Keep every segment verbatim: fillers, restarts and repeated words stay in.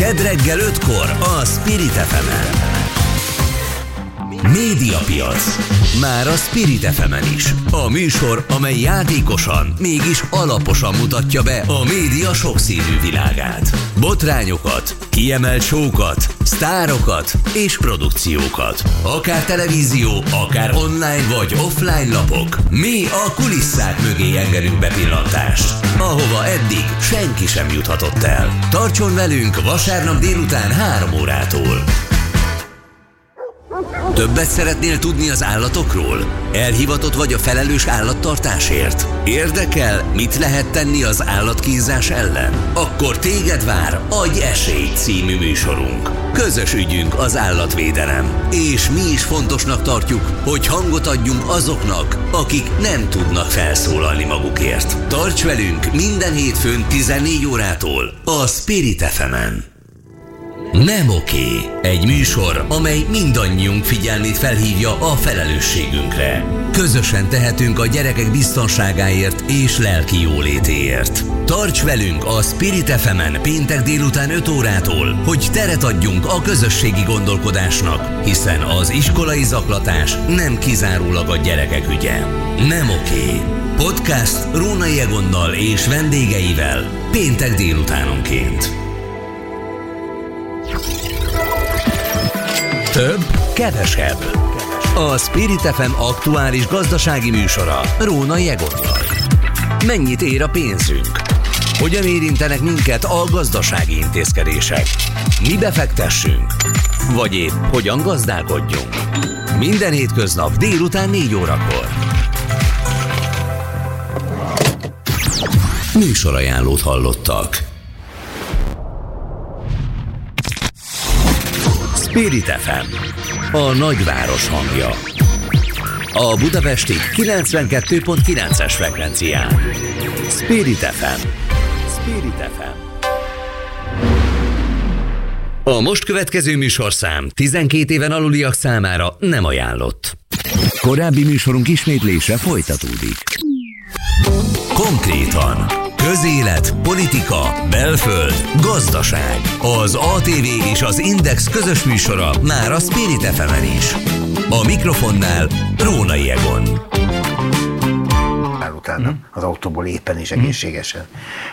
Kedd reggel ötkor a Spirit ef emen. Médiapiac. Már a Spirit ef emen is. A műsor, amely játékosan, mégis alaposan mutatja be a média sokszínű világát. Botrányokat, kiemelt show-kat, sztárokat és produkciókat. Akár televízió, akár online vagy offline lapok. Mi a kulisszák mögé engedünk bepillantást, ahova eddig senki sem juthatott el. Tartson velünk vasárnap délután három órától. Többet szeretnél tudni az állatokról? Elhivatott vagy a felelős állattartásért? Érdekel, mit lehet tenni az állatkínzás ellen? Akkor téged vár Adj esélyt című műsorunk. Közös ügyünk az állatvédelem. És mi is fontosnak tartjuk, hogy hangot adjunk azoknak, akik nem tudnak felszólalni magukért. Tarts velünk minden hétfőn tizennégy órától a Spirit ef emen. Nem oké. Egy műsor, amely mindannyiunk figyelmét felhívja a felelősségünkre. Közösen tehetünk a gyerekek biztonságáért és lelki jólétéért. Tarts velünk a Spirit ef emen péntek délután öt órától, hogy teret adjunk a közösségi gondolkodásnak, hiszen az iskolai zaklatás nem kizárólag a gyerekek ügye. Nem oké. Podcast Rónai Egonnal és vendégeivel péntek délutánonként. Több, kevesebb. A Spirit ef em aktuális gazdasági műsora Rónai Egonnal. Mennyit ér a pénzünk? Hogyan érintenek minket a gazdasági intézkedések? Mi befektessünk? Vagy épp hogyan gazdálkodjunk? Minden hétköznap délután négy órakor. Műsorajánlót hallottak. Spirit ef em, a nagyváros hangja. A budapesti kilencvenkettő pont kilences frekvencián. Spirit ef em. Spirit ef em. A most következő műsorszám tizenkét éven aluliak számára nem ajánlott. Korábbi műsorunk ismétlése folytatódik. Konkrétan. Közélet, politika, belföld, gazdaság. Az á té vé és az Index közös műsora már a Spirit ef emen is. A mikrofonnál Rónai Egon. Utána az autóból éppen és egészségesen.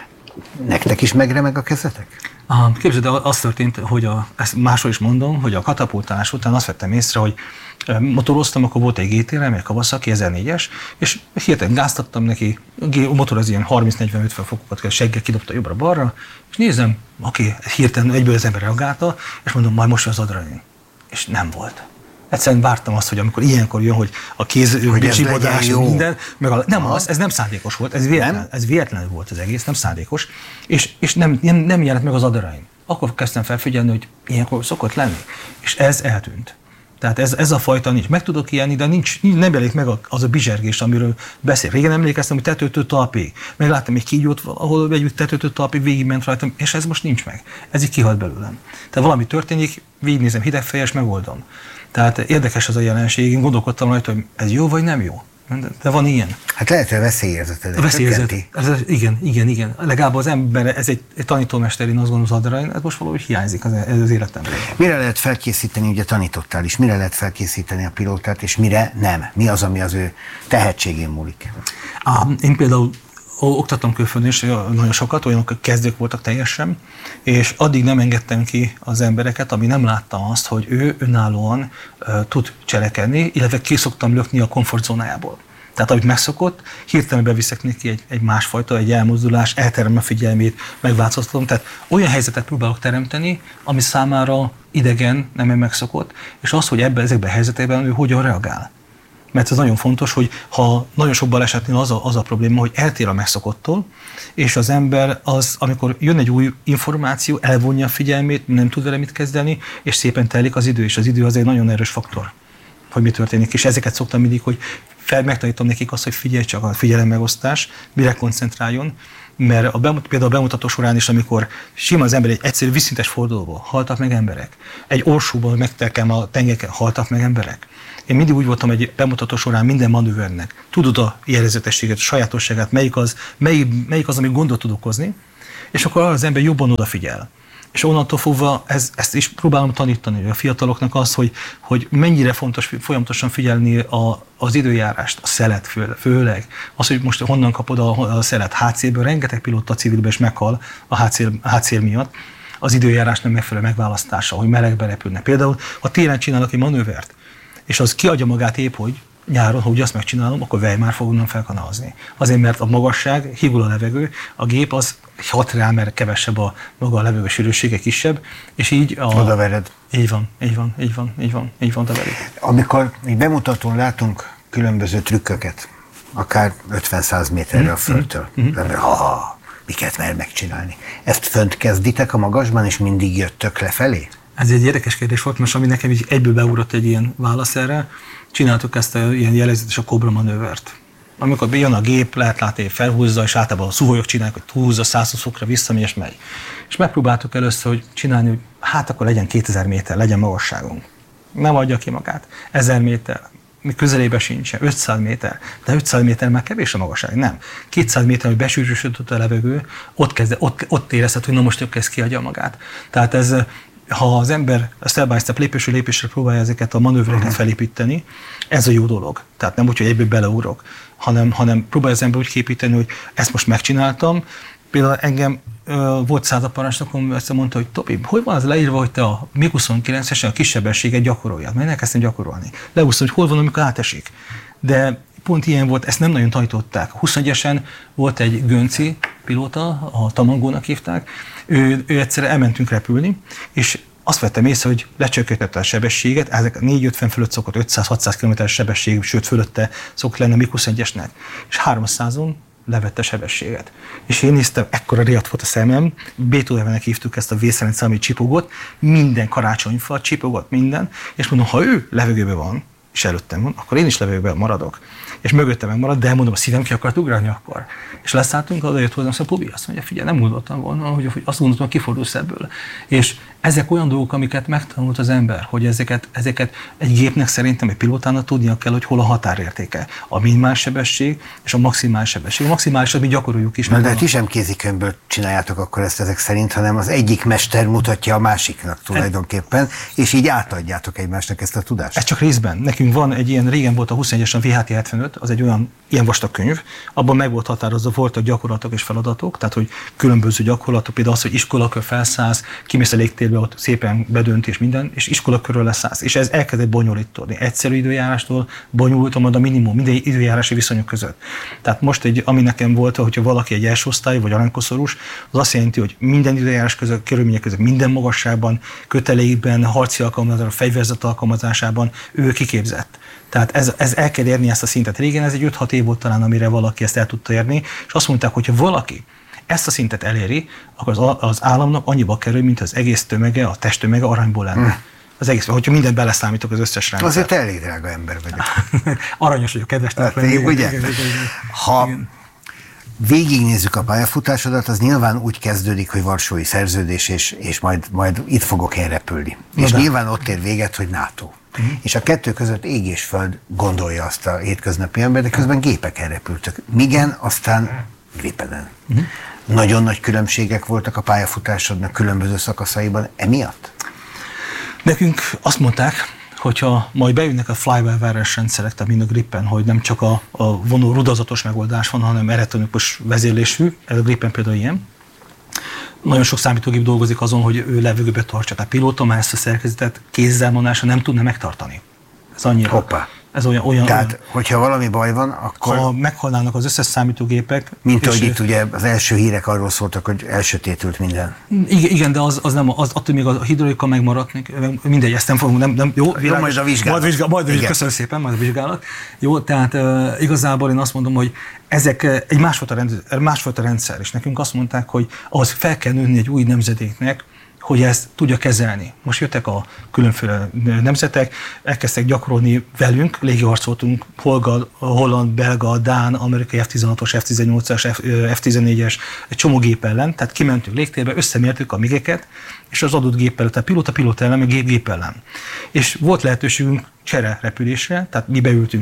Nektek is megremeg a kezetek? Ah, képzeld, az történt, hogy a, ezt máshol is mondom, hogy a katapultálás után azt vettem észre, hogy motoroztam, akkor volt egy gé té er, egy Kawasaki ezernégyes, és hirtelen gáztattam neki, a motor az ilyen harminc-negyven-ötven fokokat seggel kidobta jobbra-balra, és nézem, oké, hirtelen egyből az ember reagálta, és mondom, majd most az adrenalin. És nem volt. Egyszerűen vártam azt, hogy amikor ilyenkor jön, hogy a kézcsibodás, minden, meg a, nem az, ez nem szándékos volt, ez véletlen, ez véletlen volt az egész, nem szándékos, és, és nem, nem, nem jelent meg az adrenalin. Akkor kezdtem felfigyelni, hogy ilyenkor szokott lenni, és ez eltűnt. Tehát ez, ez a fajta nincs. Meg tudok ilyenni, de nincs, nem elég meg az a bizsergés, amiről beszél. Régen emlékeztem, hogy tetőtől talpig. Megláttam egy kígyót, ahol egy tetőtől talpig végigment rajtam, és ez most nincs meg. Ez így kihalt belőlem. Tehát valami történik, végignézem hidegfejjel, és megoldom. Tehát érdekes az a jelenség, én gondolkodtam rajta, hogy ez jó vagy nem jó. De van ilyen. Hát lehet, hogy a veszélyérzetet. A veszélyérzet. Igen, igen, igen. Legalább az ember, ez egy, egy tanítómester, én azt gondolom, az adrenalin, ez most valahogy hiányzik az, ez az életemben. Mire lehet felkészíteni, ugye tanítottál is, mire lehet felkészíteni a pilótát, és mire nem? Mi az, ami az ő tehetségén múlik? Ah, én például oktattam külföldön is nagyon sokat, olyanok kezdők voltak teljesen, és addig nem engedtem ki az embereket, ami nem láttam azt, hogy ő önállóan uh, tud cselekedni, illetve ki szoktam lökni a komfortzónájából. Tehát amit megszokott, hirtelen beviszek neki egy, egy másfajta, egy elmozdulás, elterem a figyelmét, megváltoztatom. Tehát olyan helyzetet próbálok teremteni, ami számára idegen, nem megszokott, és az, hogy ebben, ezekben a helyzetekben ő hogyan reagál. Mert ez nagyon fontos, hogy ha nagyon sok balesetnél az a, az a probléma, hogy eltér a megszokottól, és az ember az, amikor jön egy új információ, elvonja a figyelmét, nem tud vele mit kezdeni, és szépen telik az idő, és az idő az egy nagyon erős faktor, hogy mi történik. És ezeket szoktam mindig, hogy fel, megtanítom nekik azt, hogy figyelj csak a figyelemmegosztás, mire koncentráljon, mert a bemut, például a bemutató során is, amikor sima az ember egy egyszerű vízszintes fordulóból haltak meg emberek, egy orsóban megtelkem a tengelyeken haltak meg emberek. Én mindig úgy voltam egy bemutató során minden manővernek. Tudod a jellegzetességet, a sajátosságát, melyik az, melyik, melyik az, ami gondot tud okozni, és akkor az ember jobban odafigyel. És És onnantól fogva ez, ezt is próbálom tanítani a fiataloknak az, hogy, hogy mennyire fontos folyamatosan figyelni a, az időjárást, a szelet fő, főleg. Az, hogy most honnan kapod a, a szelet hátszélből, rengeteg pilóta civilben is meghal a hátszél, hátszél miatt, az időjárás nem megfelelő megválasztása, hogy melegbe repülnek. Például, ha télen csinálok egy manővert, és az kiadja magát épp, hogy nyáron, ha úgy azt megcsinálom, akkor Weimar fog onnan felkanalazni. Azért, mert a magasság, hígul a levegő, a gép az hat rá, mert kevesebb a maga a levegő sűrűsége, kisebb, és így a... Odavered. Így van, így van, így van, így van, így van, odavered. Amikor így bemutatón látunk különböző trükköket, akár ötven-száz méterre a földtől, mm-hmm. ha, miket mer megcsinálni. Ezt fönt kezditek a magasban, és mindig jöttök lefelé? Ez egy érdekes kérdés volt, most ami nekem így egyből beugrott egy ilyen válasz erre. Csináltuk ezt a ilyen jellegzetes a kobra manővert. Amikor bejön a gép, lehet látni, hogy felhúzza, és általában a szuholyok csinálják, hogy húzza százhúsz fokra, visszamegy és megy. És megpróbáltuk először, hogy csinálni, hogy hát akkor legyen kétezer méter, legyen magasságunk. Nem adja ki magát. ezer méter, mi közelébe sincsen, ötszáz méter. De ötszáz méter már kevés a magasság, nem. kétszáz méter, hogy besűrűsödött a levegő, ott, kezd, ott, ott érezhet, hogy na most jobb kezd kiadja magát. Tehát ez, ha az ember step by step, lépésről lépésre próbálja ezeket a manővereket uh-huh. felépíteni, ez a jó dolog. Tehát nem úgy, hogy egyből beleugrok, hanem, hanem próbálja az ember úgy képíteni, hogy ezt most megcsináltam. Például engem uh, volt százaparancsnokom, ezt mondta, hogy Topi, hogy van az leírva, hogy te a mig huszonkilencesen a kisebbességet gyakoroljad? Mert elkezdtem gyakorolni. Leúsztam, hogy hol van, amikor átesik. De pont ilyen volt, ezt nem nagyon tanították. huszonegyesen volt egy gönci pilóta, a Tamangónak hívták, ő, ő egyszer elmentünk repülni, és azt vettem észre, hogy lecsökkentette a sebességet, ezek négy-ötven fölött szokott ötszáz-hatszáz kilométeres sebesség, sőt fölötte szokott lenni a mig huszonegyesnek, és háromszázon levette a sebességet. És én néztem, ekkora riadt volt a szemem, Beethovennek hívtuk ezt a vészrendszer, ami csipogott, minden karácsonyfa csipogott minden, és mondom, ha ő levegőben van, és előttem van, akkor én is levegőben maradok. És mögöttem megmarad, de mondom, a szívem ki akart ugrálni akkor. És leszálltunk, oda jött hozzám, szóval Pubi azt mondja, figyelj, nem gondoltam volna, hogy azt gondoltam, hogy kifordulsz ebből. És ezek olyan dolgok, amiket megtanult az ember, hogy ezeket, ezeket egy gépnek szerintem, egy pilótának tudnia kell, hogy hol a határértéke. A minimális sebesség és a maximális sebesség. A maximális, mi gyakoroljuk is. Na, de ti sem kézikönyvből csináljátok akkor ezt ezek szerint, hanem az egyik mester mutatja a másiknak tulajdonképpen, és így átadjátok egymásnak ezt a tudást. Ez csak részben. Nekünk van egy ilyen, régen volt a huszonegyesen vé há té hetvenöt, az egy olyan ilyen vastag könyv, abban meg volt határozva, voltak gyakorlatok és feladatok, tehát hogy különböző gyakorlatok, például az, hogy iskolakör felszállsz, kimész a légtérbe, ott szépen bedönt és minden, és iskolakörről leszállsz. És ez elkezdett bonyolítani. Egyszerű időjárástól bonyolultam a minimum, minden időjárási viszonyok között. Tehát most egy, ami nekem volt, hogyha valaki egy első osztály vagy aranykoszorús, az azt jelenti, hogy minden időjárás között, körülmények között, minden magasságban, kötelékben, harci alkalmazásban, fegyverzet alkalmazásában ő kiképzett. Tehát ez, ez el kell érni ezt a szintet. Régen ez egy öt-hat év volt talán, amire valaki ezt el tudta érni, és azt mondták, hogy ha valaki ezt a szintet eléri, akkor az, az államnak annyiba kerül, mint az egész tömege, a testtömege aranyból lenne. Hmm. Az egész, hogyha mindent beleszámítok az összes rendszert. Azért elég drága ember vagyok. Aranyos vagyok, kedves. Hát, én, ugye? Igen, igen, igen. Ha igen. végignézzük a pályafutásodat, az nyilván úgy kezdődik, hogy Varsói Szerződés, és, és majd, majd itt fogok én repülni. Na és de. nyilván ott ér véget, hogy NATO. Uh-huh. És a kettő között ég és föld gondolja azt a hétköznapi ember, de közben gépeken repültek. Migen, aztán Gripenen. Uh-huh. Nagyon nagy különbségek voltak a pályafutásodnak különböző szakaszaiban emiatt? Nekünk azt mondták, hogyha majd bejönnek a fly-by-wire-es rendszerek, tehát mind a Gripen, hogy nem csak a, a vonó rudazatos megoldás van, hanem elektronikus vezérlésű, ez a Gripen például ilyen. Nagyon sok számítógép dolgozik azon, hogy ő levegőbe tartsa. Tehát pilóta már ezt a szerkezetet kézzel vonása nem tudna megtartani. Ez annyira. Hoppá. Ez olyan, olyan, Tehát, olyan, hogyha valami baj van, akkor... Ha meghalnának az összes számítógépek... Mint ahogy itt ugye az első hírek arról szóltak, hogy elsötétült minden. Igen, igen, de az, az nem, az, attól még a hidrolika megmaradt, mindegy, ezt nem fogunk, nem, nem jó, jó, majd a vizsgálat. Majd, vizsgálat, majd köszönöm szépen, majd a vizsgálat. Jó, tehát uh, igazából én azt mondom, hogy ezek egy másfajta rendszer, másfajta rendszer, és nekünk azt mondták, hogy ahhoz fel kell nőni egy új nemzedéknek, hogy ezt tudja kezelni. Most jöttek a különféle nemzetek, elkezdtek gyakorolni velünk, légiharcoltunk holland, belga, dán, amerikai ef tizenhatos, ef tizennyolcas, ef tizennégyes, egy csomó gép ellen, tehát kimentünk légtérbe, összemértük a migeket, és az adott gép ellen, tehát pilóta pilóta ellen, meg gép gép ellen. És volt lehetőségünk csere repülésre, tehát mi beültünk a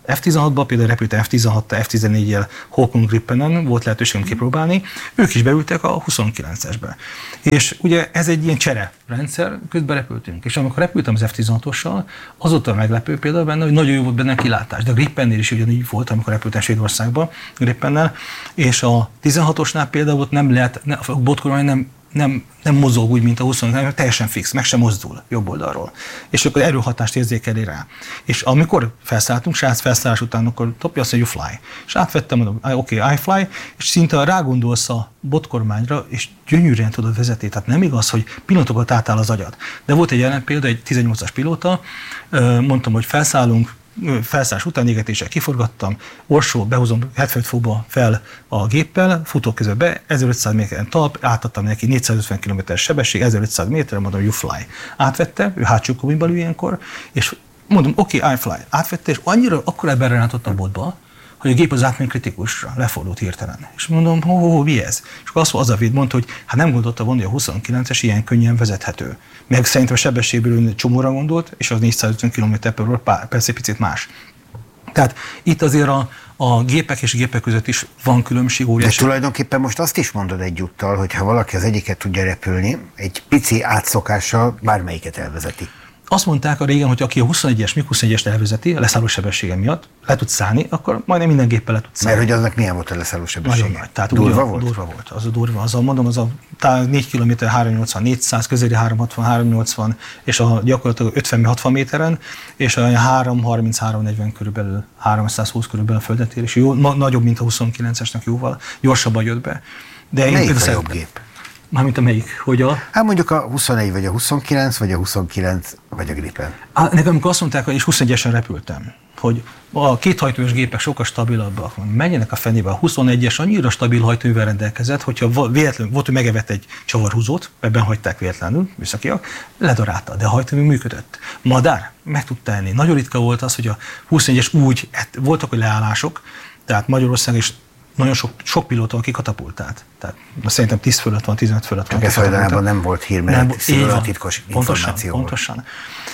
ef tizenhatban például repültem ef tizenhattal, ef tizennégyel Hawkon Grippenen, volt lehetőségem kipróbálni, ők is beültek a huszonkilencesbe. És ugye ez egy ilyen csere rendszer, közben repültünk. És amikor repültem az ef tizenhatossal, azóta meglepő például benne, hogy nagyon jó volt benne a kilátás. De a Grippennél is ugyanígy volt, amikor repültem Svédországba Grippennel, és a tizenhatosnál például ott nem lehet, a botkormány nem Nem, nem mozog úgy, mint a huszonkilenc, teljesen fix, meg sem mozdul jobb oldalról. És akkor erőhatást érzékeli rá. És amikor felszálltunk, srác felszállás után, akkor Topi azt mondja, you fly. És átvettem, mondom, oké, okay, I fly, és szinte rágondolsz a botkormányra, és gyönyörűen tudod vezetni. Tehát nem igaz, hogy pillanatokat átáll az agyad. De volt egy jelen példa, egy tizennyolcas pilóta, mondtam, hogy felszállunk, felszállás után égetéssel kiforgattam, orsó, behúzom hetvenöt fokba fel a géppel, futok közben be, ezerötszáz méteren talp, átadtam neki négyszázötven kilométeres sebesség, ezerötszáz méterre, mondom, you fly. Átvette, ő hátsó kabinban ül ilyenkor, és mondom, oké, okay, I fly. Átvette, és annyira akkor ebben rántott a botba, hogy a gép az átment kritikusra, lefordult hirtelen. És mondom, hó, hó, hó, mi ez? És akkor azt az a véd mondta, hogy hát nem gondolta volna, hogy a huszonkilences ilyen könnyen vezethető. Meg szerintem a sebességből egy csomóra gondolt, és az négyszázötven kilométer per óra persze egy picit más. Tehát itt azért a, a gépek és gépek között is van különbség, óriási. De tulajdonképpen most azt is mondod egyúttal, hogy ha valaki az egyiket tudja repülni, egy pici átszokással bármelyiket elvezeti. Azt mondták a régen, hogy aki a huszonegyes, mig huszonegyest elvezeti a leszálló sebessége miatt, le tud szállni, akkor majdnem minden géppel le tud szállni. Mert hogy aznak milyen volt a leszálló sebessége? Nagyon nagy. Tehát durva durva volt? Durva volt. Az a durva. Az a, mondom, az a négy kilométer háromszáznyolcvan, négyszáz, közeli háromszázhatvan, háromszáznyolcvan, és a gyakorlatilag ötven-hatvan méteren, és a háromszázharminc, háromszáznegyven körülbelül, háromszázhúsz körülbelül a földet ér, és jó, ma, nagyobb, mint a huszonkilencesnek jóval, gyorsabban jött be. De melyik én a jobb gép? Mármint a melyik? Hogy a... Hát mondjuk a huszonegy vagy a huszonkilenc, vagy a huszonkilenc, vagy a Gripen. Á, nekem amikor azt mondták, hogy és huszonegyesen repültem, hogy a kéthajtós gépek sokkal stabilabbak, menjenek a fenébe, a huszonegyes annyira stabil hajtóművel rendelkezett, hogyha véletlenül volt, hogy megevett egy csavarhúzót, ebben hagyták véletlenül, műszakiak, ledarálta, de a hajtómű működött. Madár meg tudta enni. Nagyon ritka volt az, hogy a huszonegyes úgy, voltak, hogy leállások, tehát Magyarország is nagyon sok, sok pilóta, aki katapultált. Tehát szerintem tíz fölött van, tizenöt fölött van. Ez hajdanában nem volt hír, mert szülően titkos információ volt. Pontosan.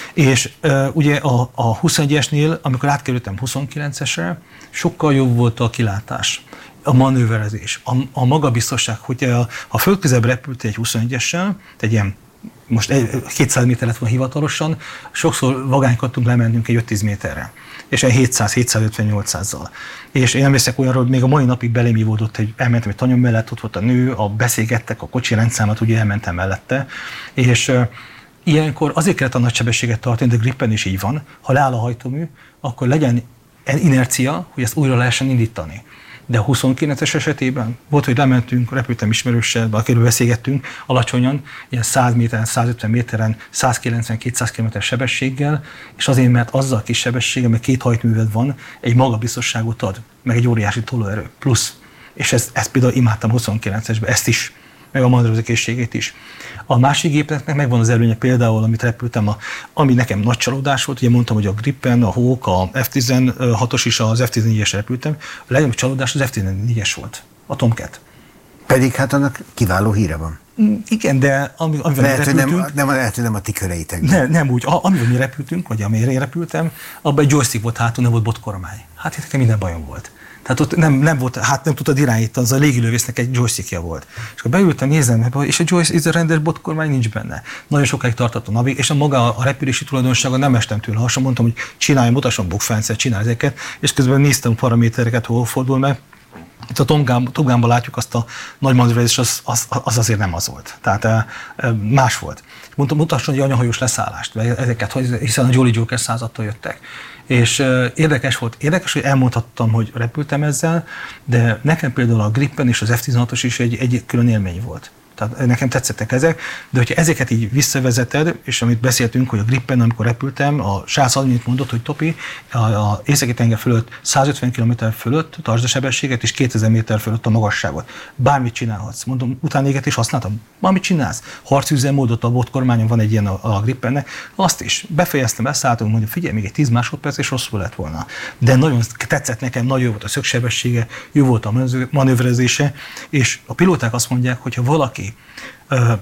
És uh, ugye a, a huszonegyesnél, amikor átkerültem huszonkilencesre, sokkal jobb volt a kilátás, a manőverezés, a, a magabiztosság, hogy a, a földközebb repült egy huszonegyessel, egy ilyen most kétszáz méter lett volna hivatalosan, sokszor vagánykattunk lemennünk egy öt-tíz méterre, és egy hétszáz, hétszázötven, nyolcszázzal. És én emlékszek olyanról, hogy még a mai napig belém ívódott, hogy elmentem egy tanyom mellett, ott volt a nő, a beszélgettek, a kocsi rendszámot, ugye elmentem mellette, és uh, ilyenkor azért kellett a nagy sebességet tartani, de Gripen is így van, ha leáll a hajtómű, akkor legyen inercia, hogy ezt újra lehessen indítani. De a huszonkilences esetében volt, hogy lementünk, repültem ismerőssel, akiről beszélgettünk, alacsonyan, ilyen száz méteren, százötven méteren, százkilencven-kétszáz kilométer sebességgel, és azért, mert azzal a kis sebességgel, mert két hajtműved van, egy magabiztosságot ad, meg egy óriási tolóerő, plusz. És ezt, ezt például imádtam huszonkilencesben, ezt is, meg a manőverezőkészségét is. A másik gépnek megvan az előnye, például, amit repültem, a, ami nekem nagy csalódás volt, ugye mondtam, hogy a Gripen, a Hawk, a ef tizenhatos is, az ef tizennégyes repültem, a legnagyobb csalódás az ef tizennégyes volt, a Tomcat. Pedig hát annak kiváló híre van. Igen, de ami, amivel lehet, repültünk... Nem, nem, lehet, hogy nem a ti köreitek. Ne, nem úgy. A, amivel mi repültünk, vagy amire én repültem, abban egy joystick volt hátul, nem volt botkormány. Hát itt nekem minden bajom volt. Tehát ott nem, nem volt, hát nem tudtad irányítani, az a légilövésznek egy joystickja volt. És akkor beültem, nézem, és a joystick, ez a rendes botkormány nincs benne. Nagyon sokáig tartott a navig, és a maga a repülési tulajdonsága nem estem tőle. Hasonló mondtam, hogy csinálj, mutasson bukfencet, csinálj ezeket, és közben néztem a paramétereket, hol fordul meg. Itt a Tongánban látjuk azt a nagy manőverezés, az, az, az azért nem az volt. Tehát más volt. Mondtam, mutasson egy anyahajós leszállást, ezeket, hiszen a Jolly Joker századtól jöttek. És érdekes volt, érdekes, hogy elmondhattam, hogy repültem ezzel, de nekem például a Gripen és az ef tizenhatos is egy, egy külön élmény volt. Tehát nekem tetszettek ezek, de hogyha ezeket így visszavezeted, és amit beszéltünk, hogy a Gripen, amikor repültem, a srác annyit mondott, hogy Topi, a, a északi tenger fölött százötven kilométer fölött tartsd a sebességet, és kétezer méter fölött a magasságot. Bármit csinálhatsz. Mondom, utánégetést használtam. Bármit csinálsz. Harcüzemmódot a botkormányon van egy ilyen a, a Gripennek. Azt is. Befejeztem, beszálltam, mondjuk, figyelj, még egy tíz másodperc, és rosszul lett volna. De nagyon tetszett nekem, nagyon jó volt a szögsebessége, jó volt a manőverezése, és a pilóták azt mondják, hogy ha valaki Uh,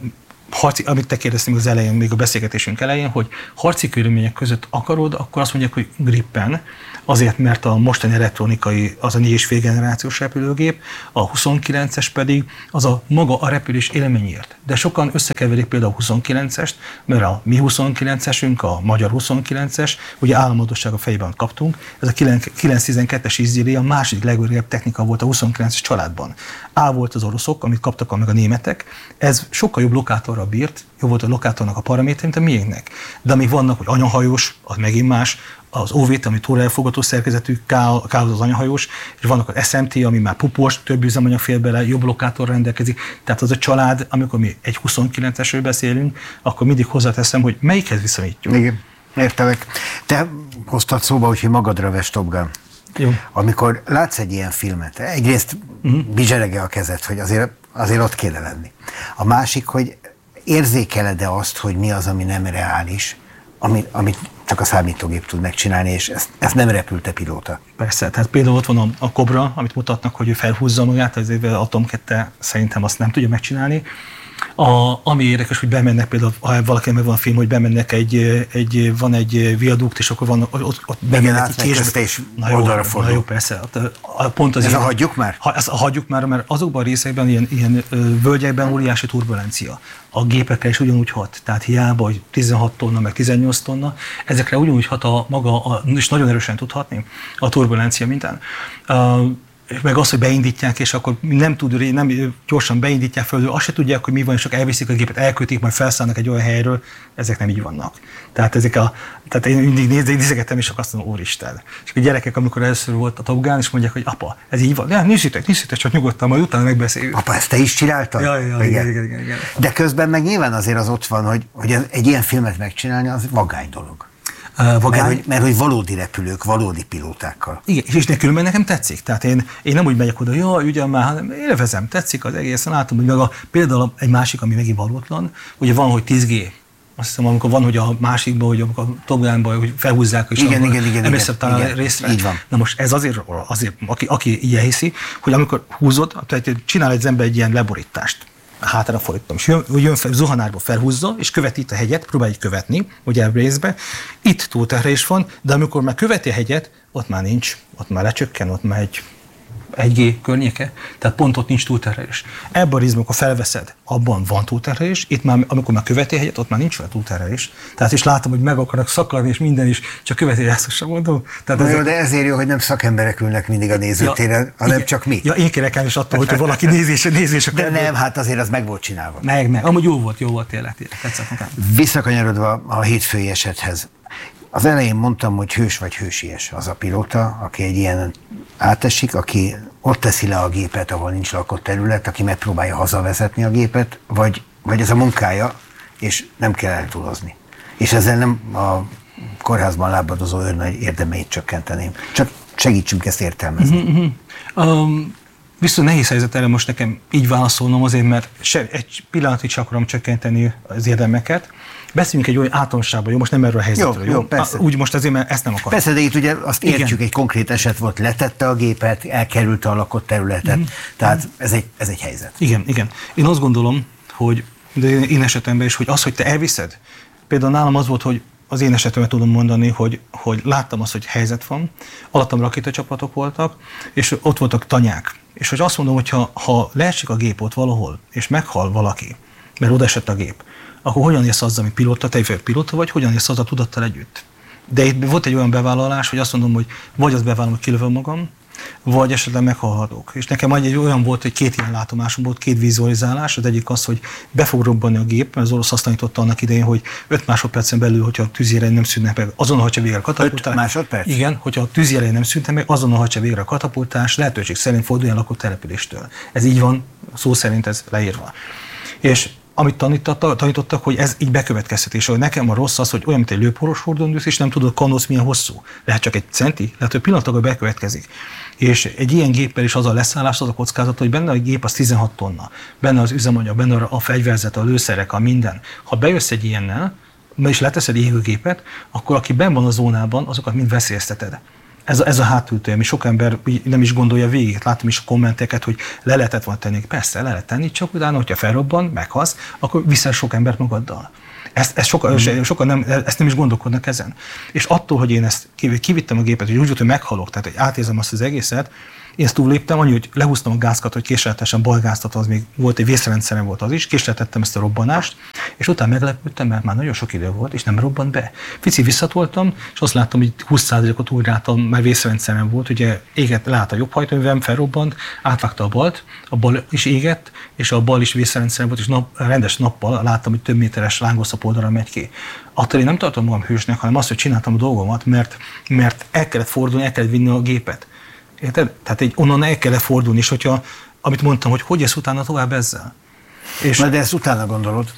harci, amit te kérdeztem az elején, még a beszélgetésünk elején, hogy harci körülmények között akarod, akkor azt mondják, hogy Gripen, azért, mert a mostani elektronikai, az a négy és fél generációs repülőgép, a huszonkilences pedig az a maga a repülés élményért. De sokan összekeverik például a huszonkilencest, mert a mi huszonkilencesünk, a magyar huszonkilences, ugye államadosság a fejében kaptunk, ez a kilencszáztizenkettes Easy a második legőrebb technika volt a huszonkilences családban. A volt az oroszok, amit kaptak meg a németek, ez sokkal jobb lokátorra bírt, jobb volt a lokátornak a paraméter, mint a miénknek. De amíg vannak, hogy anyahajós, az megint más, az ó vé té, ami túl elfogató szerkezetű, K az anyahajós, és vannak az es em té, ami már pupos, több üzemanyag fér bele, jobb lokátorra rendelkezik. Tehát az a család, amikor mi egy huszonkilencesről beszélünk, akkor mindig hozzáteszem, hogy melyikhez viszonyítjuk. Igen, értelek. Te hoztad szóba, hogy magadra vesz Top Gun. Jó. Amikor látsz egy ilyen filmet, egyrészt uh-huh. bizserege a kezed, hogy azért, azért ott kéne lenni. A másik, hogy érzékeled-e azt, hogy mi az, ami nem reális, amit, amit csak a számítógép tud megcsinálni, és ezt, ezt nem repülte pilóta. Persze, tehát például ott van a, a Cobra, amit mutatnak, hogy ő felhúzza magát, ezért Atom kettő szerintem azt nem tudja megcsinálni. A, ami érdekes, hogy bemennek például, ha valakinek van a film, hogy bemennek egy, egy van egy viadukt, és akkor van, ott, ott bemennek egy késbe, és oldalra fordul. Na jó, persze. Pont az Ez a hagyjuk már? Ha, ezt hagyjuk már, mert azokban a részekben, ilyen, ilyen völgyekben óriási turbulencia. A gépekre is ugyanúgy hat. Tehát hiába, hogy tizenhat tonna, meg tizennyolc tonna, ezekre ugyanúgy hat a maga, a, és nagyon erősen tud hatni a turbulencia mintán. Uh, meg az, hogy beindítják, és akkor nem tud, nem gyorsan beindítják föl, azt se tudják, hogy mi van, és csak elviszik a gépet, elkötik, majd felszállnak egy olyan helyről, ezek nem így vannak. Tehát ezek a, tehát én mindig nézegettem, és akkor azt mondom, úristen. És a gyerekek, amikor először volt a Top Gun, és mondják, hogy apa, ez így van. Ja, nézzétek, nézzétek, csak nyugodtan, majd utána megbeszéljük. Apa, ezt te is csináltad? Ja, ja, igen. Igen, igen, igen. De közben meg nyilván azért az ott van, hogy, hogy egy ilyen filmet megcsinálni, az vagány dolog. Uh, mert, hogy, mert hogy valódi repülők, valódi pilótákkal. Igen, és nekülönben nekem tetszik. Tehát én, én nem úgy megyek oda, jaj, ugyan már, hanem élvezem, tetszik az egészen, látom, hogy meg a, például egy másik, ami megint valótlan, ugye van, hogy tíz gé. Azt hiszem, amikor van, hogy a másikban, hogy a Top Gunban, hogy felhúzzák, és igen, igen, igen, emlékszem talán igen, részre. Így van. Na most ez azért, azért aki, aki ilyen hiszi, hogy amikor húzod, tehát csinál egy ember egy ilyen leborítást, hátra fordítom, és jön, jön fel, zuhanárba felhúzza, és követi itt a hegyet, próbálj követni, ugye részbe. Itt túlterhelés van, de amikor már követi a hegyet, ott már nincs, ott már lecsökken, ott már egy egy gé környéke, tehát pont ott nincs túlterhelés. Ebben a részben, amikor felveszed, abban van túlterhelés, itt már, amikor már követi a hegyet, ott már nincs fel túlterhelés. Tehát is látom, hogy meg akarnak szakadni, és minden is, csak követi ezt, sem mondom. Tehát ez jó, de ezért jó, hogy nem szakemberek ülnek mindig a nézőtéren, ja, hanem igen, csak mi. Ja, én kérek el is attól, hogyha valaki nézése, nézése. De nem, hát azért az meg volt csinálva. Meg, meg. Amúgy jó volt, jó volt tényleg, tényleg tetszett nekem. Visszakanyarodva a hétfői esethez. Az elején mondtam, hogy hős vagy hősies az a pilóta, aki egy ilyen átesik, aki ott teszi le a gépet, ahol nincs lakott terület, aki megpróbálja hazavezetni a gépet, vagy, vagy ez a munkája, és nem kell eltúlozni. És ezzel nem a kórházban lábadozó őrnagy érdemeit csökkenteném. Csak segítsünk ezt értelmezni. Uh-huh, uh-huh. Um, viszont nehéz helyzet erre most nekem így válaszolnom azért, mert se, egy pillanatig csak akarom csökkenteni az érdemeket. Beszéljünk egy olyan általánosságban, jó, most nem erről a helyzetről, jó? jó? Persze. Úgy most azért, mert ezt nem akarom. Persze, de itt ugye azt értjük, igen, egy konkrét eset volt, letette a gépet, elkerülte a lakott területet, mm. tehát ez egy, ez egy helyzet. Igen, igen. Én azt gondolom, hogy de én esetemben is, hogy az, hogy te elviszed, például nálam az volt, hogy az én esetemben tudom mondani, hogy, hogy láttam azt, hogy helyzet van, alattam rakétacsapatok voltak, és ott voltak tanyák. És hogy azt mondom, hogy ha, ha leesik a gép ott valahol, és meghal valaki, mert oda esett a gép, akkor hogyan érsz azzal, mint pilóta, te egy pilóta vagy, hogyan érsz azzal a tudattal együtt? De itt volt egy olyan bevállalás, hogy azt mondom, hogy vagy azt bevállalom, hogy kilövöm magam, vagy esetleg meghalhatok. És nekem egy olyan volt, hogy két ilyen látomásom volt, két vizualizálás. Az egyik az, hogy be fog robbanni a gép, mert az orosz azt tanította annak idején, hogy öt másodpercen belül, hogyha a tűzjelei nem szűnnek meg, azonnal hagyja végre a katapultás. öt másodperc? Igen, hogyha a tűzjelei nem szűnnek meg, azonnal hagyja végre a katapultás, lehetőség szerint forduljon lakott településtől. Ez így van, szó szerint ez leírva. És amit tanítottak, tanítottak, hogy ez így bekövetkeztetés, hogy nekem a rossz az, hogy olyan, mint egy lőporos hordónősz, és nem tudod, kanóz milyen hosszú. Lehet csak egy centi, lehet, hogy pillanatokban bekövetkezik. És egy ilyen géppel is az a leszállás, az a kockázat, hogy benne a gép az tizenhat tonna, benne az üzemanyag, benne a fegyverzet, a lőszerek, a minden. Ha bejössz egy ilyennel, és leteszed égőgépet, akkor aki benn van a zónában, azokat mind veszélyezteted. Ez a, ez a hátulütő, ami sok ember nem is gondolja végig. Látom is a kommenteket, hogy le lehetett volna tenni. Persze, le lehet tenni, csak utána, hogyha felrobban, meghalsz, akkor viszel sok embert magaddal. Ezt, ezt sokan, mm. sokan nem, ezt nem is gondolkodnak ezen. És attól, hogy én ezt kivittem a gépet, hogy úgy volt, hogy meghalok, tehát hogy átérzem azt az egészet, én ezt túlléptem, annyi, hogy lehúztam a gázkat, hogy késleltesen balgáztat, az még volt, egy vészrendszerem volt az is, késleltettem ezt a robbanást, és utána meglepődtem, mert már nagyon sok idő volt, és nem robbant be. Fici visszatoltam, és azt láttam, hogy húsz százalékot újráltam, mert vészrendszerem volt, ugye égett, lát a jobb hajtóművem, felrobbant, átvágta a balt, a bal is égett, és a bal is vészrendszerem volt, és nap, rendes nappal láttam, hogy több méteres lángószap oldalra megy ki. Attól én nem tartom magam hősnek, hanem azt, hogy csináltam a dolgomat, mert, mert el kellett fordulni, el kellett vinni a gépet. Érted? Tehát egy onnan el kellett fordulni, és hogyha, amit mondtam, hogy hogy ez utána tovább ezzel. És de ezt utána gondolod?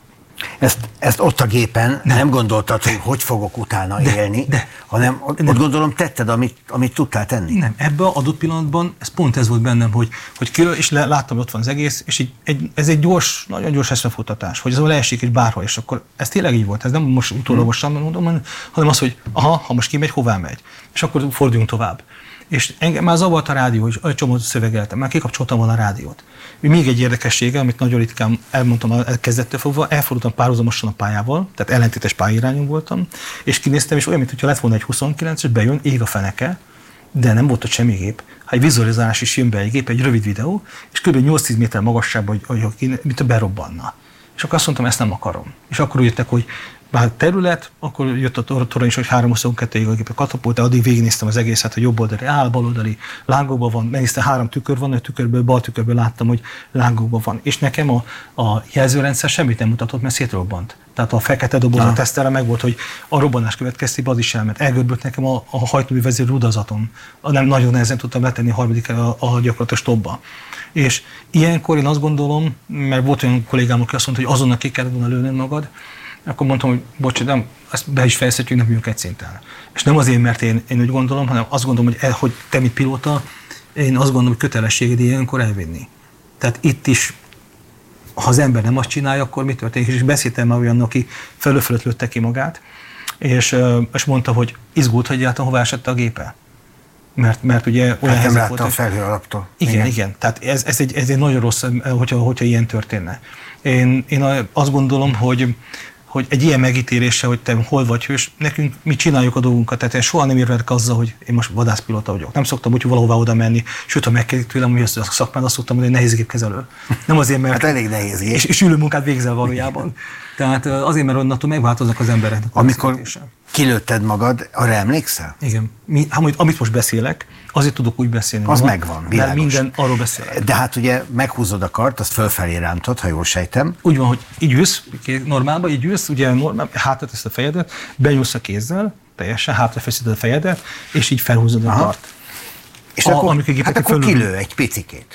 Ezt, ezt ott a gépen nem, nem gondoltad, hogy hogy fogok utána de, élni, de, hanem ott nem. Gondolom tetted, amit, amit tudtál tenni. Nem, ebben az adott pillanatban ez pont ez volt bennem, hogy, hogy kilő, és le, láttam, hogy ott van az egész, és így, egy, ez egy gyors, nagyon gyors eszmefutatás, hogy ez leesik és bárhol, és akkor ez tényleg így volt, ez nem most utólagosan mondom, hanem az, hogy aha, ha most kimegy, hová megy, és akkor forduljunk tovább. És engem már zavart a rádió, hogy egy csomót szövegeltem, már kikapcsoltam volna a rádiót. Még egy érdekessége, amit nagyon ritkán elmondtam a kezdettől fogva, elfordultam párhuzamosan a pályával, tehát ellentétes pályirányon voltam, és kinéztem, és olyan, mintha lett volna egy huszonkilenc, és bejön, ég a feneke, de nem volt ott semmi gép. Ha egy vizualizálás is jön be egy gép, egy rövid videó, és kb. nyolc-tíz méter magasságban, hogy, hogy, mint a berobbanna. És akkor azt mondtam, ezt nem akarom. És akkor úgy jöttek, hogy bár terület, akkor jött a torony is, hogy háromszázhuszonkettőig a gépet katapulta, addig végignéztem az egészet, hogy jobb oldali áll, bal oldali lángokban van, megnéztem, három tükör van, a tükörből, bal tükörből láttam, hogy lángokban van. És nekem a, a jelzőrendszer semmit nem mutatott, mert szétrobbant. Tehát a fekete doboz a tesztelre meg volt, hogy a robbanás következtében az is elment. Elgörbült nekem a, a hajtómű vezér rudazaton. Nem nagyon nehezen tudtam letenni a harmadik a, a gyakorlatos tobba. És ilyenkor én azt gondolom, mert volt olyan kollégám, aki azt mondta, hogy azonnal ki kellett volna lőned magad, akkor mondtam, hogy bocs, nem, ezt be is fejezhetjük, nem vagyunk egy szinten. És nem azért, mert én, én úgy gondolom, hanem azt gondolom, hogy, hogy te, mint pilóta, én azt gondolom, hogy kötelességed ilyenkor elvinni. Tehát itt is, ha az ember nem azt csinálja, akkor mi történik? És beszéltem már olyan, aki felől-fölött lőtte ki magát, és, és mondta, hogy izgult, hogy egyáltalán hová esett a gépe. Mert, mert ugye olyan hát nem látta volt, a felhő alaptól. Igen, igen. igen. Tehát ez, ez, egy, ez egy nagyon rossz, hogyha, hogyha ilyen történne. Én, én azt gondolom, hogy hogy egy ilyen megítélése, hogy te hol vagy hős, nekünk mi csináljuk a dolgunkat, tehát én soha nem érvelek azzal, hogy én most vadászpilóta vagyok. Nem szoktam úgy valahová oda menni, sőt, ha megkérdik tőlem, hogy ezt a szakmát, azt szoktam mondani, hogy nehézgépkezelő. Nem azért, mert... Hát elég nehéz. És, és ülő munkát végzel valójában. Tehát azért, mert onnantól megváltoznak az emberek. Amikor kilőtted magad, arra emlékszel? Igen. Mi, amit, amit most beszélek, azért tudok úgy beszélni. Az magam, megvan, világos. Minden arról beszélek. De hát ugye meghúzod a kart, azt fölfelé rántod, ha jól sejtem. Úgy van, hogy így ülsz, normálban így ülsz, ugye normál, hátrateszed a fejedet, benyúlsz a kézzel, teljesen hátrafeszíted a fejedet, és így felhúzod a kart. És a, akkor, hát akkor kilő egy picikét.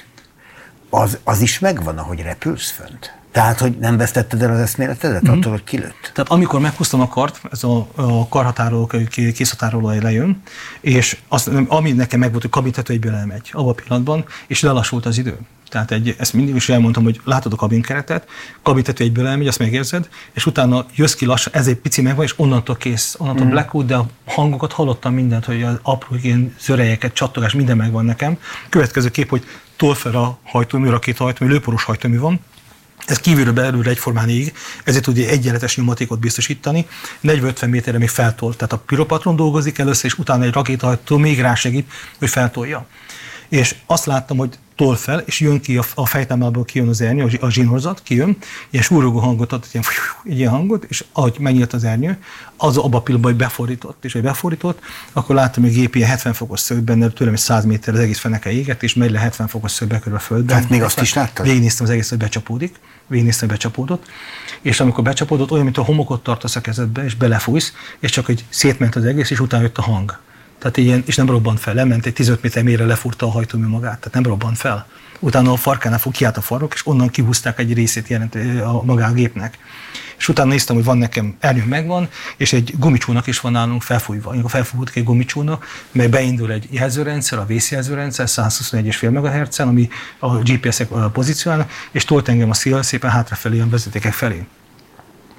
Az, az is megvan, ahogy repülsz fönt? Tehát, hogy nem vesztetted el az eszméletedet mm-hmm. attól, hogy kilőtt? Tehát amikor meghúztam a kart, ez a, a karhatároló, készhatároló lejön, és azt, ami nekem megvolt, hogy kabintető egyből elmegy abban a pillanatban, és lelassult az idő. Tehát egy, ezt mindig is elmondtam, hogy látod a kabinkeretet, kabintető egyből elmegy, azt megérzed, és utána jössz ki lassan, ez egy pici megvan, és onnantól kész, onnantól mm. blackout, de a hangokat hallottam mindent, hogy az apró ilyen zörejeket, csattogás, minden megvan nekem. Következő kép, hogy tol fel a hajtómű, rakétahajtómű, lőporos hajtómű van. Ez kívülről belülre egyformán ég, ezért tudja egyenletes nyomatékot biztosítani. negyven-ötven méterre még feltol, tehát a piropatron dolgozik először, és utána egy rakétahajtó még rásegít, hogy feltolja. És azt láttam, hogy tol fel, és jön ki a, a fejtámlából, kijön az ernyő, a zsinórzat, kijön, ilyen súrogó hangot ad, ilyen, egy ilyen hangot, és ahogy megnyílt az ernyő, az abban a pillanatban, hogy befordított, és hogy befordított, akkor láttam, hogy a gép ilyen hetven fokos szögben, tőlem egy száz méter az egész feneke égett, és megy le hetven fokos szögbe körül a földben. Tehát még azt is láttad? Végignéztem az egész, hogy becsapódik, végignéztem, hogy becsapódott, és amikor becsapódott, olyan, mint a homokot tartasz a kezedbe, és belefújsz, és csak hogy szétment az egész, és utána jött a hang. Tehát ilyen, és nem robbant fel, lement egy tizenöt méter mélyre, lefúrta a hajtómű magát, tehát nem robbant fel. Utána a farkánál fog kiállt a farok, és onnan kihúzták egy részét jelent a magá a gépnek. És utána néztem, hogy van nekem, ernyő megvan, és egy gumicsónak is van nálunk felfújva. Amikor felfújtuk egy gumicsónak, mely beindul egy jelzőrendszer, a vészjelzőrendszer száz huszonegy egész öt megahertzen, ami a gé pé es-ek pozícionálnak, és tolt engem a szél szépen hátrafelé, a vezetékek felé.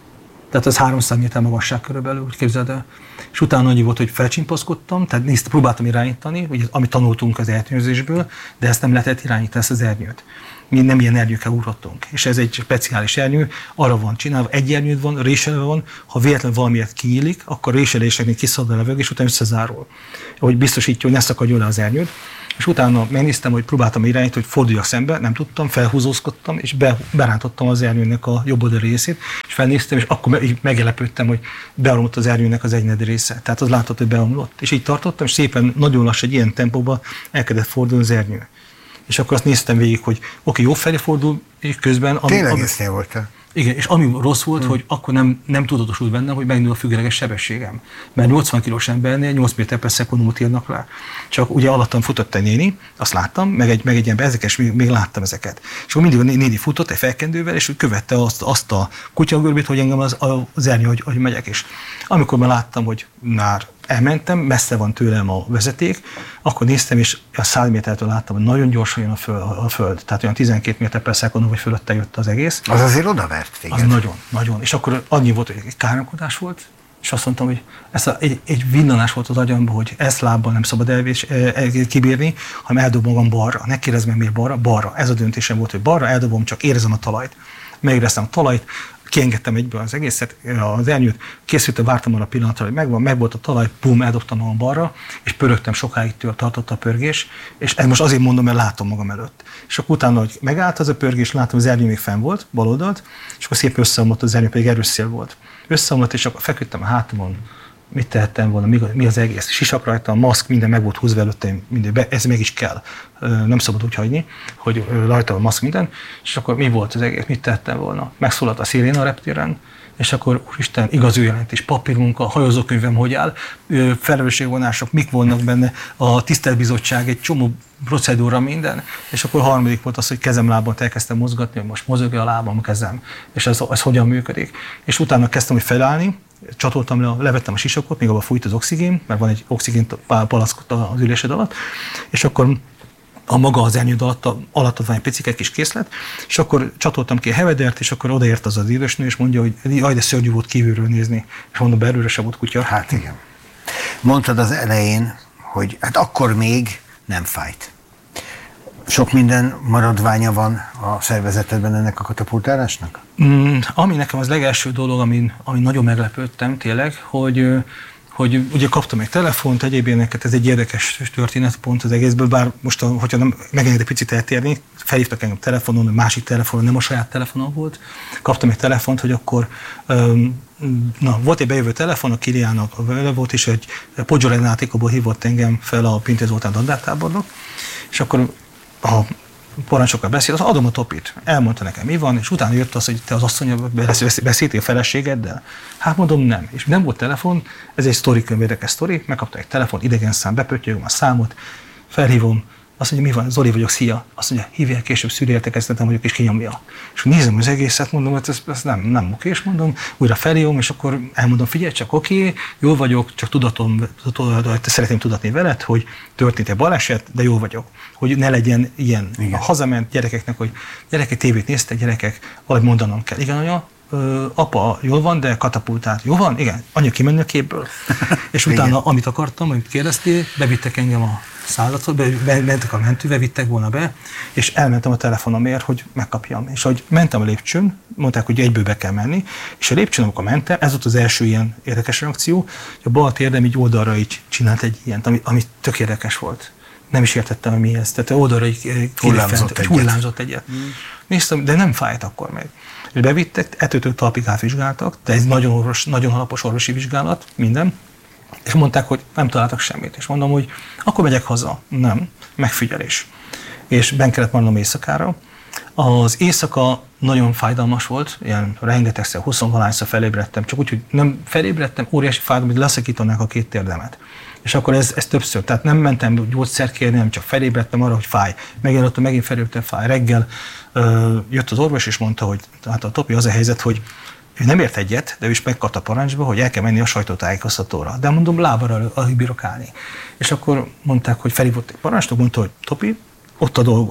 Tehát az háromszáz méter magasság körülbelül, úgy képzeld el. És utána annyi volt, hogy felcsimpaszkodtam, tehát nézd, próbáltam irányítani, ugye, amit tanultunk az ernyőzésből, de ezt nem lehetett irányítani, ezt az ernyőt. Mi nem ilyen ernyőkkel ugrottunk. És ez egy speciális ernyő, arra van csinálva, egy ernyőd van, réselve van, ha véletlenül valamiért kinyílik, akkor réseléseknél kiszabad a levegő, és utána összezárul. Hogy biztosítja, hogy ne szakadjon le az ernyőd. És utána megnéztem, hogy próbáltam irányítani, hogy forduljak szembe, nem tudtam, felhúzózkodtam, és be, berántottam az ernyőnek a jobb oldali részét, és felnéztem, és akkor meglepődtem, hogy beomlott az ernyőnek az egynegyed része. Tehát az látott, hogy beomlott. És így tartottam, és szépen nagyon lassan egy ilyen tempóban elkezdett fordulni az ernyő. És akkor azt néztem végig, hogy oké, jó felé fordul, és közben... Ami, Tényleg ami, ezt voltál? Igen, és ami rossz volt, hmm. hogy akkor nem, nem tudatosult bennem, hogy megnő a függőleges sebességem. Mert nyolcvan kilós embernél nyolc méter per szekundumot írnak le. Csak ugye alattam futott egy néni, azt láttam, meg egy, meg egy ember, ezeket, és még, még láttam ezeket. És akkor mindig a néni futott egy felkendővel, és követte azt, azt a kutyagörbét, hogy engem az, az ernyő, hogy, hogy megyek is. Amikor már láttam, hogy már elmentem, messze van tőlem a vezeték, akkor néztem, és a száz métertől láttam, hogy nagyon gyorsan jön a föld, a föld. Tehát olyan tizenkét méter per szekundum, vagy fölötte jött az egész. Az azért odavert téged. Az nagyon, nagyon. És akkor annyi volt, hogy egy káromkodás volt, és azt mondtam, hogy ez a, egy, egy villanás volt az agyamban, hogy ezt lábbal nem szabad elvés, el, kibírni, hanem eldobom magam balra. Ne kérdezz meg, miért balra? Balra. Ez a döntésem volt, hogy balra eldobom, csak érezem a talajt. Megéreztem a talajt, kiengedtem egyből az egészet, az ernyőt, készültem, vártam arra a pillanatra, hogy megvan, meg volt a talaj, bum, eldobtam magam balra, és pörögtem sokáig, től tartott a pörgés, és ezt most azért mondom, mert látom magam előtt. És akkor utána, hogy megállt az a pörgés, látom, az ernyő még fenn volt, bal oldalt, és akkor szépen összeomlott az ernyő, pedig erős szél volt. Összeomlott, és akkor feküdtem a hátamon, mit tehettem volna, mi, mi az egész, sisak rajta, a maszk, minden meg volt húzva előttem, minden, be, ez meg is kell, nem szabad úgy hagyni, hogy rajta a maszk minden, és akkor mi volt az egész, mit tehettem volna. Megszólalt a sziréna a reptéren, és akkor úristen, igaz ő jelentés, papírmunka, hajózókönyvem hogy áll, felelősségvonások, mik vannak benne, a tiszteletbizottság, egy csomó procedúra, minden, és akkor a harmadik volt az, hogy kezem-lábon elkezdtem mozgatni, hogy most mozog a lábam, a kezem, és ez, ez hogyan működik. És utána kezdtem, hogy felállni, csatoltam le, levettem a sisakot, még abban fújt az oxigén, mert van egy oxigén palackot az ülésed alatt, és akkor a maga az ernyőd alatt, alatt van egy picike kis készlet, és akkor csatoltam ki a hevedert, és akkor odaért az az idősnő, és mondja, hogy jaj, de szörnyű volt kívülről nézni, és mondom, belülről se volt kutya. Hát igen. Mondtad az elején, hogy hát akkor még nem fájt. Sok minden maradványa van a szervezetedben ennek a katapultálásnak? Mm, ami nekem az legelső dolog, amin, amin nagyon meglepődtem tényleg, hogy, hogy ugye kaptam egy telefont, egyéb ilyeneket, ez egy érdekes történet pont az egészből, bár most, hogyha nem megenged egy picit eltérni, felhívtak engem telefonon, a másik telefonon, nem a saját telefonom volt, kaptam egy telefont, hogy akkor um, na, volt egy bejövő telefon, a Kiliának vele volt, és egy Poggio Renátikából hívott engem fel a Pintér Zoltán dandártábornok, és akkor a parancsokkal beszél, az adom a topit. Elmondta nekem, mi van, és utána jött az, hogy te az asszonyjal beszéltél a feleségeddel. Hát mondom, nem. És nem volt telefon, ez egy sztorikönyv, érdekes sztori, megkapta egy telefon, idegen szám, bepöttyögöm a számot, felhívom, azt mondja, mi van, Zoli vagyok, szia. Azt mondja, hívják később, szűrértekeztetem vagyok, és kinyomja. És nézem az egészet, mondom, hogy ez, ez nem, nem okés, mondom, újra felhívom, és akkor elmondom, figyelj csak, oké, okay, jól vagyok, csak tudatom, szeretném tudatni veled, hogy történt egy baleset, de jól vagyok. Hogy ne legyen ilyen. Igen. A hazament gyerekeknek, hogy gyerekek tévét néztek, gyerekek, valahogy mondanom kell. Igen, anya, ö, apa jól van, de katapultált. Jó van? Igen. Anya kimenni a képből. És utána, amit akartam, amit kérdeztél, bevittek engem a szállathoz, be, be, mentek a mentőbe, vittek volna be, és elmentem a telefonomért, hogy megkapjam. És ahogy mentem a lépcsőn, mondták, hogy egyből be kell menni, és a lépcsőn, amikor mentem, ez volt az első ilyen érdekes reakció, hogy a bal térdem így oldalra így csinált egy ilyent, ami, ami tök érdekes volt. Nem is értettem, hogy mi ez. Tehát oldalra így hullámzott egyet. Hullámzott egyet. Mm. Néztem, de nem fájt akkor meg. És bevittek, etőtől talpig átvizsgáltak, de ez nagyon, orvos, nagyon alapos orvosi vizsgálat, minden. És mondták, hogy nem találtak semmit. És mondom, hogy akkor megyek haza. Nem, megfigyelés. És benn kellett maradnom éjszakára. Az éjszaka nagyon fájdalmas volt, ilyen rengetegszer, huszonvalahányszor felébredtem, csak úgy, hogy nem felébredtem, óriási fájdalom, hogy leszakítanák a két térdemet. És akkor ez, ez többször, tehát nem mentem gyógyszert kérni, nem csak felébredtem arra, hogy fáj. Megjelöltem, megint felébredtem, fáj. Reggel ö, jött az orvos, és mondta, hogy hát a Topi, az a helyzet, hogy ő nem ért egyet, de ő is megkapta parancsba, hogy el kell menni a sajtótájékoztatóra. De mondom, lábára alig bírok állni. És akkor mondták, hogy felhívott egy parancsnok, mondta, hogy Topi, ott a dolgod.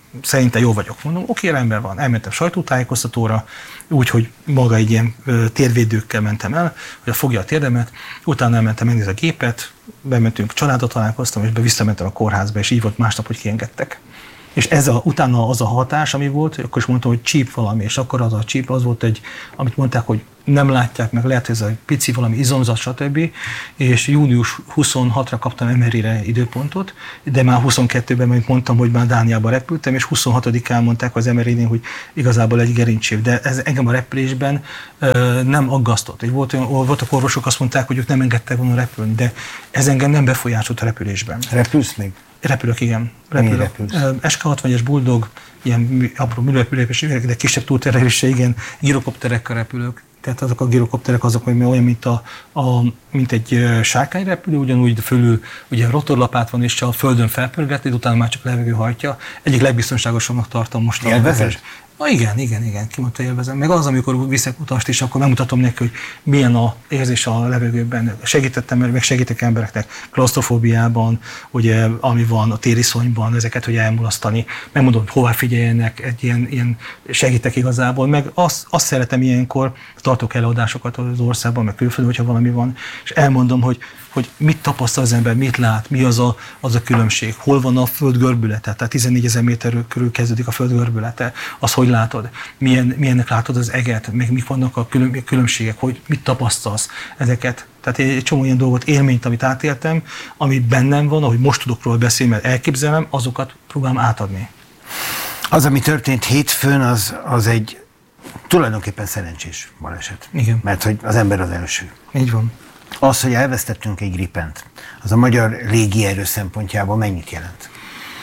szerintem jó vagyok. Mondom, oké, rendben van. Elmentem sajtótájékoztatóra, úgyhogy maga egy ilyen térvédőkkel mentem el, hogy fogja a térdemet, utána elmentem megnézni a gépet, bementünk, családot találkoztam, és be visszamentem a kórházba, és így volt másnap, hogy kiengedtek. És ez a, utána az a hatás, ami volt, akkor is mondtam, hogy csíp valami, és akkor az a csíp, az volt egy, amit mondták, hogy nem látják meg, lehet, hogy ez a pici valami izomzat, stb. És június huszonhatodikánra kaptam em er i-re időpontot, de már huszonkettőben, mint mondtam, hogy már Dániába repültem, és huszonhatodikán mondták az em er i-nél, hogy igazából egy gerincsév, de ez engem a repülésben ö, nem aggasztott. Volt, voltak orvosok, azt mondták, hogy ők nem engedtek volna repülni, de ez engem nem befolyásolt a repülésben. Repülsz még? Repülök, igen. Repülök. es ká hatvanas Bulldog, ilyen apró műrepülés, de kisebb túlterelésre, igen, girokopterekkel repülök. Tehát azok a girokopterek azok, hogy olyan, mint, a, a, mint egy sárkányrepülő, ugyanúgy fölül ugye rotorlapát van, és a földön felpörgeti, utána már csak levegő hajtja. Egyik legbiztonságosabbnak tartom most. Élvezed? Ah, igen, igen, igen, kimondta, élvezem. Meg az, amikor viszek utast is, akkor megmutatom neki, hogy milyen a érzés a levegőben. Segítettem, meg segítek embereknek klausztrofóbiában, ugye, ami van a tériszonyban, ezeket, hogy elmulasztani. Megmondom, hogy hová figyeljenek, egy ilyen, ilyen segítek igazából. Meg azt, azt szeretem ilyenkor, tartok előadásokat az országban, meg külföldön, hogyha valami van, és elmondom, hogy, hogy mit tapasztal az ember, mit lát, mi az a, az a különbség, hol van a föld görbülete, tehát tizennégyezer méter körül kezdődik a föld görbülete, az hogy látod, milyen, milyennek látod az eget, meg mik vannak a külön, különbségek, hogy mit tapasztalsz ezeket. Tehát egy csomó ilyen dolgot, élményt, amit átéltem, ami bennem van, ahogy most tudok róla beszélni, mert elképzelem, azokat próbálom átadni. Az, ami történt hétfőn, az, az egy tulajdonképpen szerencsés baleset. Igen. Mert hogy az ember az első. Így van. Az, hogy elvesztettünk egy Gripent, az a magyar légierő szempontjából mennyit jelent?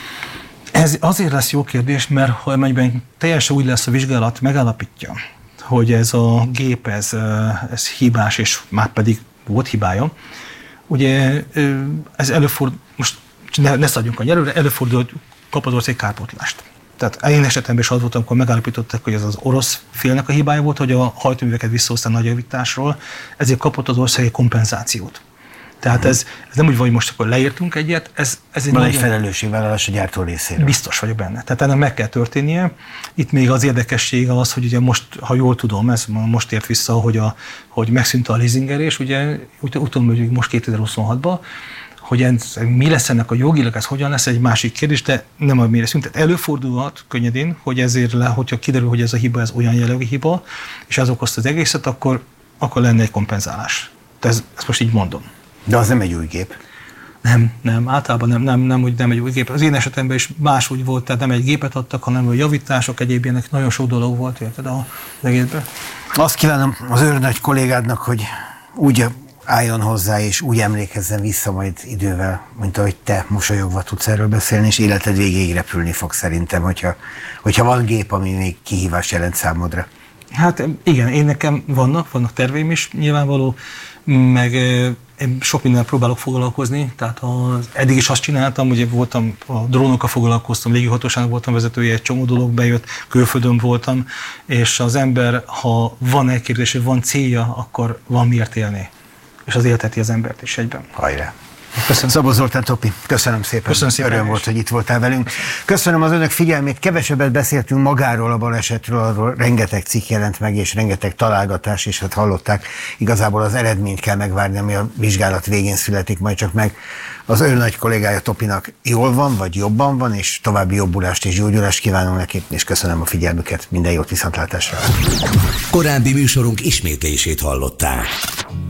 Ez azért lesz jó kérdés, mert ha amelyben teljesen úgy lesz a vizsgálat, megállapítja, hogy ez a gép, ez, ez hibás, és már pedig volt hibája. Ugye ez előfordul, most ne, ne szaladjunk a nyelőre, előfordul, hogy kap az ország kárpótlást. Tehát én esetemben is az volt, amikor megállapították, hogy ez az orosz félnek a hibája volt, hogy a hajtóműveket visszahozták nagy javításról, ezért kapott az ország egy kompenzációt. Tehát ez, ez nem úgy van, hogy most akkor leírtunk egyet, ez, ez egy Van nagy egy felelősségvállalás a gyártó részéről. Biztos vagyok benne. Tehát ennek meg kell történnie. Itt még az érdekessége az, hogy ugye most, ha jól tudom, ez most ért vissza, hogy, a, hogy megszűnt a leasingelés, ugye úgy, úgy tudom, hogy most kétezer-huszonhatban, hogy ez, mi lesz ennek a jogilag, ez hogyan lesz, egy másik kérdés, de nem a mire szűnt. Tehát előfordulhat könnyedén, hogy ezért le, hogyha kiderül, hogy ez a hiba, ez olyan jellegű hiba, és ez okozta az egészet, akkor, akkor lenne egy kompenzálás. Tehát ez, ezt most így mondom. De az nem egy új gép. Nem, nem, általában nem, nem, nem, úgy, nem egy új gép. Az én esetemben is más úgy volt, tehát nem egy gépet adtak, hanem a javítások, egyéb ilyenek, nagyon sok dolog volt, érted az egészben. Azt kívánom az őrnagy kollégádnak, hogy úgy álljon hozzá, és úgy emlékezzen vissza majd idővel, mint ahogy te mosolyogva tudsz erről beszélni, és életed végéig repülni fog szerintem, hogyha, hogyha van gép, ami még kihívás jelent számodra. Hát igen, én nekem vannak, vannak terveim is nyilvánvaló, meg én sok mindennel próbálok foglalkozni, tehát az, eddig is azt csináltam, ugye voltam, a drónokkal foglalkoztam, légihatóságnak voltam vezetője, egy csomó dolog bejött, külföldön voltam, és az ember, ha van elképzelése, van célja, akkor van miért élni. És az élteti az embert is egyben. Hajrá! Köszönöm. Szabó Zoltán, Topi, köszönöm szépen. Köszönöm szépen. Öröm volt, hogy itt voltál velünk. Köszönöm. köszönöm az önök figyelmét. Kevesebbet beszéltünk magáról a balesetről, arról rengeteg cikk jelent meg, és rengeteg találgatás, és hát hallották, igazából az eredményt kell megvárni, ami a vizsgálat végén születik majd csak meg. Az ő nagy kollégája Topinak jól van, vagy jobban van, és további jobbulást és gyógyulást kívánunk neki, és köszönöm a figyelmüket. Minden jót, viszontlátásra. Korábbi műsorunk ismétlését hallották.